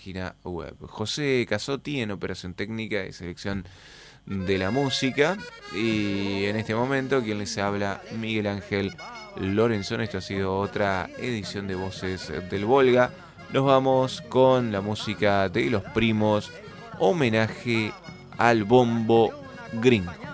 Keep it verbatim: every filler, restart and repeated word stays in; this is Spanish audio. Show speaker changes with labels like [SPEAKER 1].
[SPEAKER 1] página web. José Casotti en operación técnica y selección de la música. Y en este momento, quien les habla, Miguel Ángel Lorenzón. Esto ha sido otra edición de Voces del Volga. Nos vamos con la música de Los Primos, homenaje al bombo gringo.